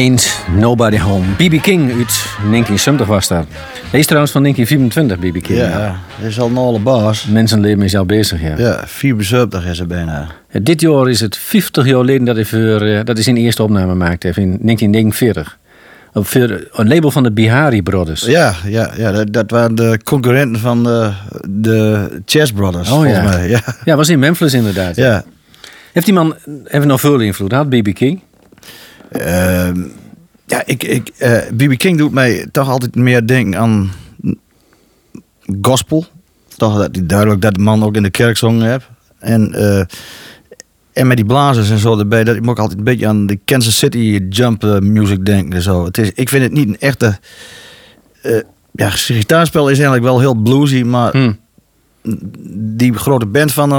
Ain't Nobody Home. B.B. King uit 1970 was dat. Hij is trouwens van 1924, B.B. King. Ja, dat is al een alle baas. Mensenleven is al bezig, ja. Ja, 74 is er bijna. Dit jaar is het 50 jaar geleden dat hij zijn eerste opname maakte, in 1949. Voor een label van de Bihari Brothers. Ja, dat waren de concurrenten van de Chess Brothers, volgens mij. Ja. Ja, was in Memphis inderdaad. Ja. Heeft die man nog veel invloed gehad, B.B. King? B.B. King doet mij toch altijd meer denken aan gospel. Toch dat hij duidelijk dat de man ook in de kerk zongen heeft. En met die blazers en zo erbij, dat ik ook altijd een beetje aan de Kansas City jump music denk en zo. Ik vind het niet een echte gitaarspel is eigenlijk wel heel bluesy, maar die grote band van